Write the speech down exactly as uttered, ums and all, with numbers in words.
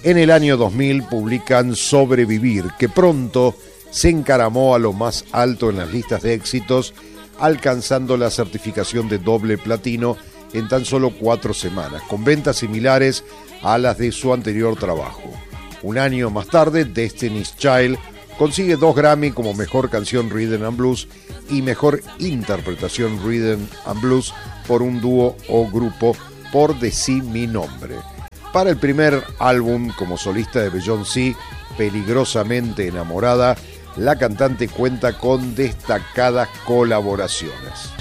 En el año dos mil publican Sobrevivir, que pronto se encaramó a lo más alto en las listas de éxitos, alcanzando la certificación de doble platino en tan solo cuatro semanas, con ventas similares a las de su anterior trabajo. Un año más tarde, Destiny's Child consigue dos Grammy como Mejor Canción Rhythm and Blues y Mejor Interpretación Rhythm and Blues por un dúo o grupo por Decí mi nombre. Para el primer álbum como solista de Beyoncé, Peligrosamente enamorada, la cantante cuenta con destacadas colaboraciones.